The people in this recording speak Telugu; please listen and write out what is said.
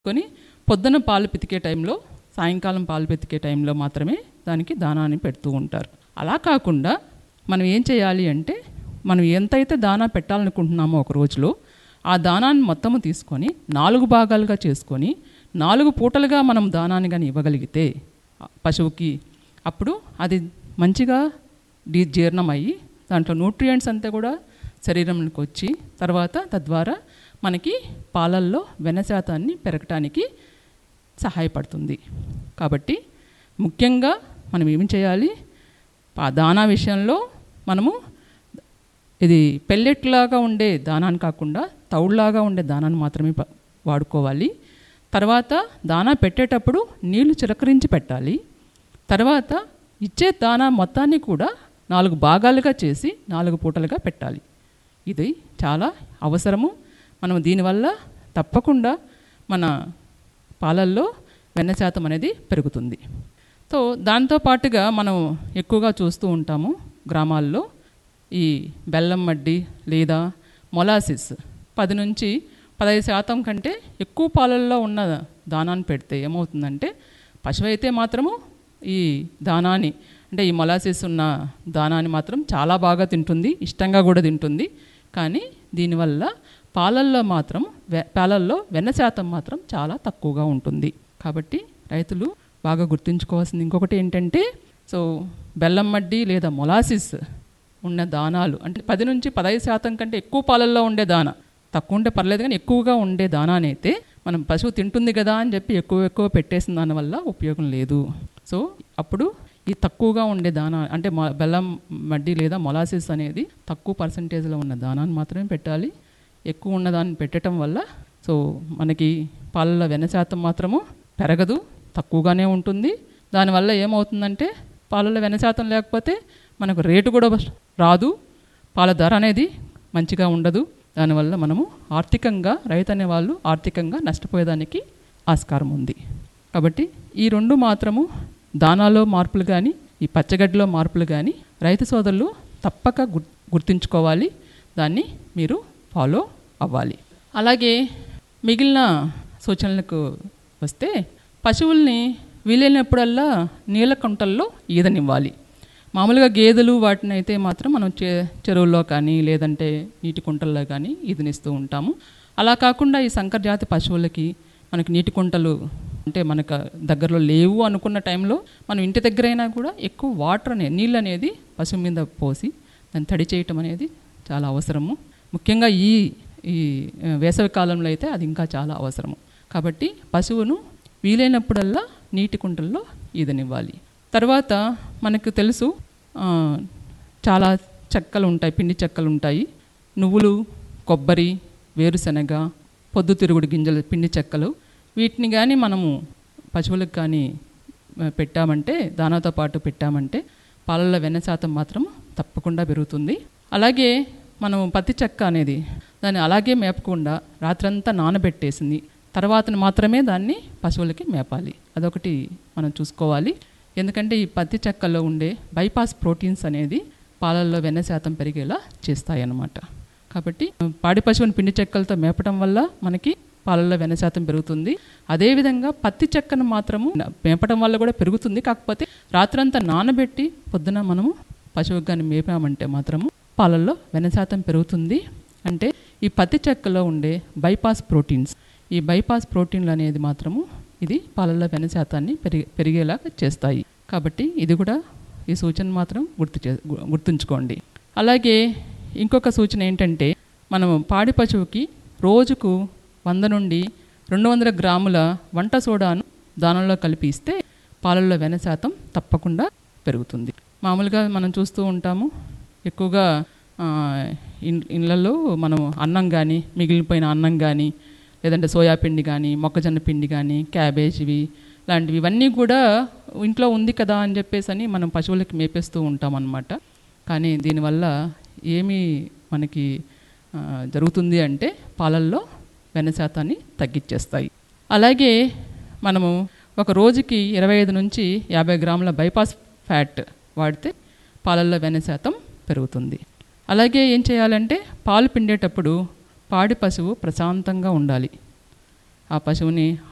కొని పొద్దున పాలు పితికే టైంలో, సాయంకాలం పాలు పితికే టైంలో మాత్రమే దానికి దానాన్ని పెడుతూ ఉంటారు. అలా కాకుండా మనం ఏం చేయాలి అంటే, మనం ఎంతైతే దానా పెట్టాలనుకుంటున్నామో ఒక రోజులో ఆ దానాన్ని మొత్తము తీసుకొని 4 భాగాలుగా చేసుకొని 4 పూటలుగా మనం దానాన్ని కానీ ఇవ్వగలిగితే పశువుకి, అప్పుడు అది మంచిగా జీర్ణమయ్యి దాంట్లో న్యూట్రియంట్స్ అంతా కూడా శరీరంలోకి వచ్చి తర్వాత తద్వారా మనకి పాలల్లో వెన్న శాతాన్ని పెరగటానికి సహాయపడుతుంది. కాబట్టి ముఖ్యంగా మనం ఏం చేయాలి, ఆ దానా విషయంలో మనము ఇది పెల్లెట్లాగా ఉండే దానాన్ని కాకుండా తౌడులాగా ఉండే దానాన్ని మాత్రమే వాడుకోవాలి. తర్వాత దానా పెట్టేటప్పుడు నీళ్లు చిలకరించి పెట్టాలి. తర్వాత ఇచ్చే దానా మొత్తాన్ని కూడా 4 భాగాలుగా చేసి 4 పూటలుగా పెట్టాలి. ఇది చాలా అవసరము. మనం దీనివల్ల తప్పకుండా మన పాలల్లో వెన్న శాతం అనేది పెరుగుతుంది. సో దాంతోపాటుగా మనం ఎక్కువగా చూస్తూ ఉంటాము గ్రామాల్లో ఈ బెల్లం మడ్డి లేదా మొలాసిస్ 10 నుంచి 15% కంటే ఎక్కువ పాలల్లో ఉన్న దానాన్ని పెడితే ఏమవుతుందంటే, పశువు అయితే మాత్రము ఈ దానాన్ని అంటే ఈ మొలాసిస్ ఉన్న దానాన్ని మాత్రం చాలా బాగా తింటుంది, ఇష్టంగా కూడా తింటుంది. కానీ దీనివల్ల పాలల్లో వెన్న శాతం మాత్రం చాలా తక్కువగా ఉంటుంది. కాబట్టి రైతులు బాగా గుర్తుంచుకోవాల్సింది ఇంకొకటి ఏంటంటే, సో బెల్లం మడ్డి లేదా మొలాసిస్ ఉన్న దానాలు అంటే 10 నుంచి 15% కంటే ఎక్కువ పాలల్లో ఉండే దానా, తక్కువ ఉంటే పర్లేదు కానీ ఎక్కువగా ఉండే దానానైతే మనం పశువు తింటుంది కదా అని చెప్పి ఎక్కువ పెట్టేసిన దానివల్ల ఉపయోగం లేదు. సో అప్పుడు ఈ తక్కువగా ఉండే దానా అంటే బెల్లం మడ్డి లేదా మొలాసిస్ అనేది తక్కువ పర్సంటేజ్లో ఉన్న దానాన్ని మాత్రమే పెట్టాలి. ఎక్కువ ఉన్నదాన్ని పెట్టడం వల్ల సో మనకి పాలల్లో వెన్న శాతం మాత్రము పెరగదు, తక్కువగానే ఉంటుంది. దానివల్ల ఏమవుతుందంటే, పాలల్లో వెన్న శాతం లేకపోతే మనకు రేటు కూడా రాదు, పాల ధర అనేది మంచిగా ఉండదు. దానివల్ల మనము ఆర్థికంగా రైతు అనేవాళ్ళు ఆర్థికంగా నష్టపోయేదానికి ఆస్కారం ఉంది. కాబట్టి ఈ 2 మాత్రము దానాలో మార్పులు కానీ ఈ పచ్చగడ్డిలో మార్పులు కానీ రైతు సోదరులు తప్పక గుర్తుంచుకోవాలి. దాన్ని మీరు ఫాలో అవ్వాలి. అలాగే మిగిలిన సూచనలకు వస్తే, పశువుల్ని వీలైనప్పుడల్లా నీళ్ళ కుంటల్లో ఈదనివ్వాలి. మామూలుగా గేదెలు వాటిని అయితే మాత్రం మనం చెరువుల్లో కానీ లేదంటే నీటి కుంటల్లో కానీ ఈదనిస్తూ ఉంటాము. అలా కాకుండా ఈ సంకర జాతి పశువులకి మనకి నీటి కుంటలు అంటే మనకు దగ్గరలో లేవు అనుకున్న టైంలో మనం ఇంటి దగ్గరైనా కూడా ఎక్కువ వాటర్ నీళ్ళు అనేది పశువు మీద పోసి దాన్ని తడి చేయటం అనేది చాలా అవసరము. ముఖ్యంగా ఈ వేసవి కాలంలో అయితే అది ఇంకా చాలా అవసరము. కాబట్టి పశువును వీలైనప్పుడల్లా నీటి కుంటల్లో ఈదనివ్వాలి. తర్వాత మనకు తెలుసు చాలా చెక్కలు ఉంటాయి, పిండి చెక్కలు ఉంటాయి. నువ్వులు, కొబ్బరి, వేరుశనగ, పొద్దుతిరుగుడు గింజలు పిండి చెక్కలు, వీటిని కానీ మనము పశువులకు కానీ పెట్టామంటే, దానాతో పాటు పెట్టామంటే పాలల్లో వెన్న శాతం మాత్రం తప్పకుండా పెరుగుతుంది. అలాగే మనం పత్తి చెక్క అనేది దాన్ని అలాగే మేపకుండా రాత్రంతా నానబెట్టేసింది తర్వాత మాత్రమే దాన్ని పశువులకి మేపాలి. అదొకటి మనం చూసుకోవాలి. ఎందుకంటే ఈ పత్తి చెక్కల్లో ఉండే బైపాస్ ప్రోటీన్స్ అనేది పాలల్లో వెన్న శాతం పెరిగేలా చేస్తాయి అన్నమాట. కాబట్టి పాడి పశువుని పిండి చెక్కలతో మేపటం వల్ల మనకి పాలల్లో వెన్న శాతం పెరుగుతుంది. అదేవిధంగా పత్తి చెక్కను మాత్రము మేపటం వల్ల కూడా పెరుగుతుంది. కాకపోతే రాత్రంతా నానబెట్టి పొద్దున మనము పశువుకి కానీ మేపామంటే మాత్రము పాలల్లో వెన్న శాతం పెరుగుతుంది. అంటే ఈ పత్తి చెక్కలో ఉండే బైపాస్ ప్రోటీన్స్, ఈ బైపాస్ ప్రోటీన్లు అనేది మాత్రము ఇది పాలల్లో వెన్న శాతాన్ని పెరిగేలా చేస్తాయి. కాబట్టి ఇది కూడా ఈ సూచన మాత్రం గుర్తుంచుకోండి. అలాగే ఇంకొక సూచన ఏంటంటే, మనము పాడి పశువుకి రోజుకు 100 నుండి 200 గ్రాముల వంట సోడాను దానంలో కలిపి ఇస్తే పాలల్లో వెన్న శాతం తప్పకుండా పెరుగుతుంది. మామూలుగా మనం చూస్తూ ఉంటాము ఎక్కువగా ఇళ్ళల్లో మనం అన్నం కానీ మిగిలిపోయిన అన్నం కానీ లేదంటే సోయా పిండి కానీ మొక్కజొన్న పిండి కానీ క్యాబేజీవి లాంటివి ఇవన్నీ కూడా ఇంట్లో ఉంది కదా అని చెప్పేసి మనం పశువులకి మేపేస్తూ ఉంటాం అన్నమాట. కానీ దీనివల్ల ఏమి మనకి జరుగుతుంది అంటే పాలల్లో వెన్న శాతాన్ని తగ్గించేస్తాయి. అలాగే మనము ఒక రోజుకి 25 నుంచి 50 గ్రాముల బైపాస్ ఫ్యాట్ వాడితే పాలల్లో వెన్న శాతం పెరుగుతుంది. అలాగే ఏం చేయాలంటే, పాలు పిండేటప్పుడు పాడి పశువు ప్రశాంతంగా ఉండాలి. ఆ పశువుని